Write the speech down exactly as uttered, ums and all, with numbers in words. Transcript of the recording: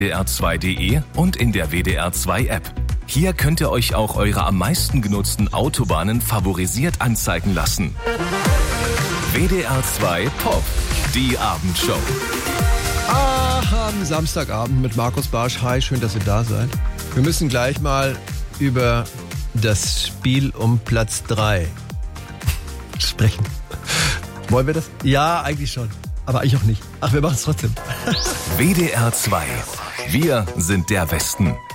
W D R zwei punkt de und in der W D R zwei App. Hier könnt ihr euch auch eure am meisten genutzten Autobahnen favorisiert anzeigen lassen. W D R zwei Pop, die Abendshow. Ach, am Samstagabend mit Markus Barsch. Hi, schön, dass ihr da seid. Wir müssen gleich mal über das Spiel um Platz drei sprechen. Wollen wir das? Ja, eigentlich schon. Aber eigentlich auch nicht. Ach, wir machen es trotzdem. W D R zwei. Wir sind der Westen.